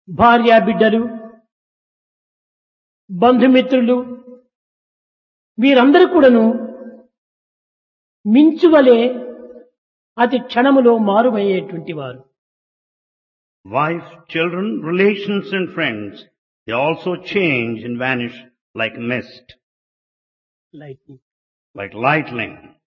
భార్యా బిడ్డలు, బంధుమిత్రులు వీరందరూ కూడాను మించువలే అతి క్షణములో మారుమయ్యేటువంటి వారు. Wife, children, relations and friends, they also change and vanish like mist, Lightning. like lightning.